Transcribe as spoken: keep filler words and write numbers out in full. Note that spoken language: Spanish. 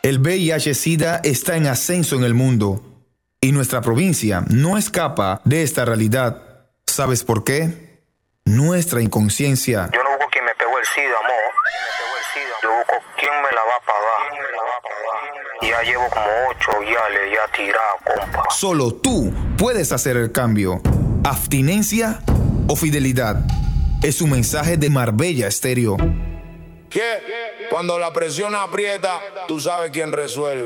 El V I H-Sida está en ascenso en el mundo y nuestra provincia no escapa de esta realidad. ¿Sabes por qué? Nuestra inconsciencia. Yo no busco quien me pegó el SIDA, amor. Yo busco quién me la va a pagar. Ya llevo como ocho viales ya tirado, compa. Solo tú puedes hacer el cambio. Abstinencia o fidelidad. Es un mensaje de Marbella Estéreo. ¿Qué? Cuando la presión aprieta, tú sabes quién resuelve.